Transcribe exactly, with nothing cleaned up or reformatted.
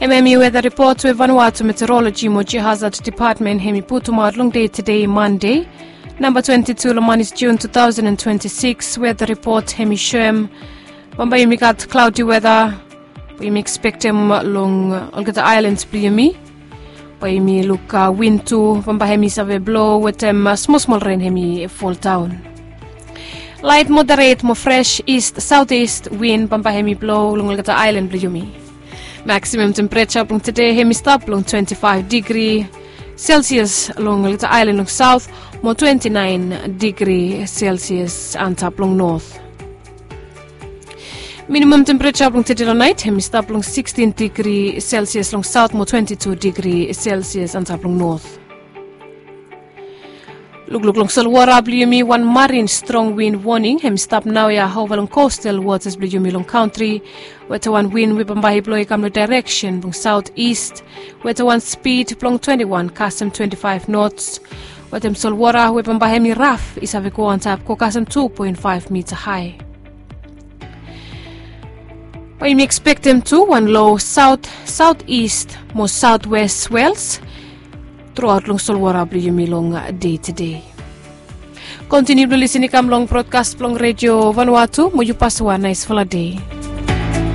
M M U weather report with Vanuatu Meteorology Mochi Hazard Department Hemi Putumad long day today Monday. Number twenty-two Laman is June two thousand twenty-six. Weather report Hemi Shem. Bamba yumi got cloudy weather. We expect him long Olgata Islands Bliumi. Yumi look uh, wind to Bamba Hemi save blow with them um, small small rain Hemi fall down. Light moderate more fresh east southeast wind Bamba Hemi blow long Olgata Island Bliumi. Maximum temperature long today Hemi stop long twenty-five degree Celsius along the island of south, more twenty-nine degree Celsius and top long north. Minimum temperature long today on night Hemi stop long sixteen degree Celsius long south, more twenty-two degree Celsius and top long north. Look, look, long Solwara Bliumi, one marine strong wind warning. Hem stop now ya over long coastal waters Bliumi long country. Weta one wind with Bambahi blow come direction from southeast. Weta one speed long twenty-one, custom twenty-five knots. Wetem Solwara with Bambahi rough is have go on top custom two point five meter high. But you may expect them to one low south southeast, more southwest swells. Throughout long Solwara Bliumi long day to day. Continue to listen to long broadcast long radio Vanuatu. Mo you pass one nice full day.